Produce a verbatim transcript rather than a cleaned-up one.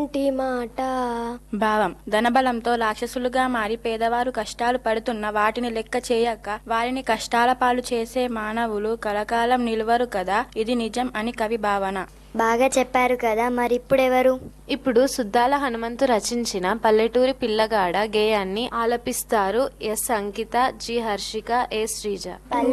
ఏమిటి మాట. భావం: ధనబలంతో రాక్షసులుగా మారి పేదవారు కష్టాలు పడుతున్న వాటిని లెక్క చేయక వారిని కష్టాల పాలు చేసే మానవులు కలకాలం నిలువరు కదా, ఇది నిజం అని కవి భావన. బాగా చెప్పారు కదా, మరి ఇప్పుడెవరు? ఇప్పుడు సుద్దాల హనుమంతు రచించిన పల్లెటూరి పిల్లగాడ గేయాన్ని ఆలపిస్తారు ఎస్ అంకిత, జి హర్షిక, ఏ శ్రీజ.